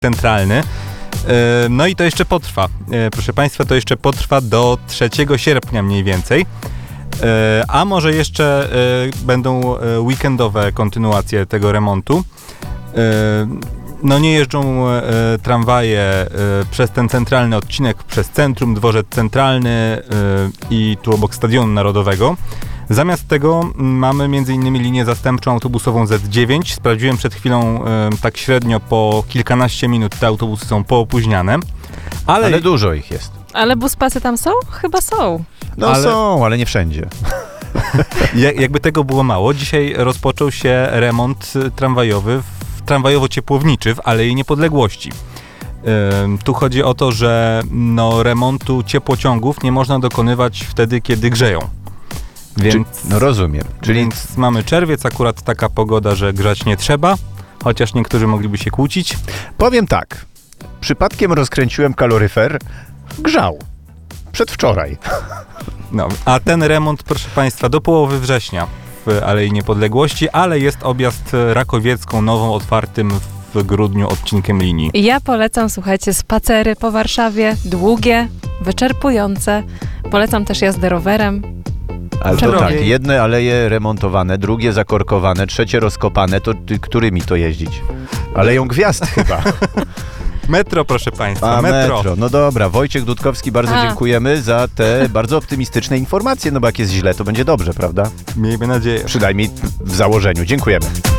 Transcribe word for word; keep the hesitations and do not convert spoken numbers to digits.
centralny. No i to jeszcze potrwa. Proszę Państwa, to jeszcze potrwa do trzeciego sierpnia mniej więcej. A może jeszcze będą weekendowe kontynuacje tego remontu. No nie jeżdżą tramwaje przez ten centralny odcinek, przez centrum, dworzec centralny i tu obok Stadionu Narodowego. Zamiast tego mamy między innymi linię zastępczą autobusową zet dziewięć. Sprawdziłem przed chwilą tak średnio po kilkanaście minut te autobusy są poopóźniane. Ale, ale dużo ich jest. Ale buspasy tam są? Chyba są. No ale... są, ale nie wszędzie. Jakby tego było mało, dzisiaj rozpoczął się remont tramwajowy, tramwajowo-ciepłowniczy w Alei Niepodległości. Tu chodzi o to, że no, remontu ciepłociągów nie można dokonywać wtedy, kiedy grzeją. Więc, Czy, no rozumiem. Czyli Więc mamy czerwiec, akurat taka pogoda, że grzać nie trzeba, chociaż niektórzy mogliby się kłócić. Powiem tak, przypadkiem rozkręciłem kaloryfer, grzał. Przedwczoraj. No, a ten remont, proszę Państwa, do połowy września w Alei Niepodległości, ale jest objazd Rakowiecką Nową otwartym w grudniu odcinkiem linii. Ja polecam, słuchajcie, spacery po Warszawie, długie, wyczerpujące. Polecam też jazdę rowerem. Ale to tak, jedne aleje remontowane, drugie zakorkowane, trzecie rozkopane, to ty, którymi to jeździć? Aleją Gwiazd chyba. Metro, proszę Państwa, A, metro. metro. No dobra, Wojciech Dudkowski, bardzo A. dziękujemy za te bardzo optymistyczne informacje, no bo jak jest źle, to będzie dobrze, prawda? Miejmy nadzieję. Przynajmniej w założeniu. Dziękujemy.